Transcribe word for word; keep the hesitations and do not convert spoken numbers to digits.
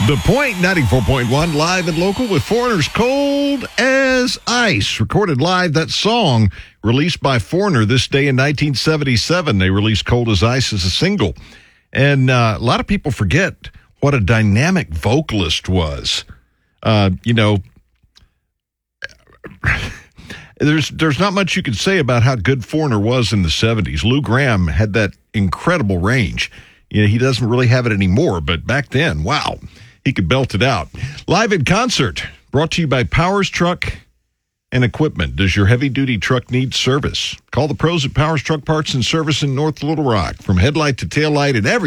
The Point, ninety-four point one, live and local with Foreigner's Cold as Ice. Recorded live, that song released by Foreigner this day in nineteen seventy-seven. They released Cold as Ice as a single. And uh, a lot of people forget what a dynamic vocalist was. Uh, you know, there's there's not much you can say about how good Foreigner was in the seventies. Lou Gramm had that incredible range. You know, he doesn't really have it anymore, but back then, wow, he could belt it out. Live in concert, brought to you by Powers Truck and Equipment. Does your heavy-duty truck need service? Call the pros at Powers Truck Parts and Service in North Little Rock. From headlight to taillight and everything.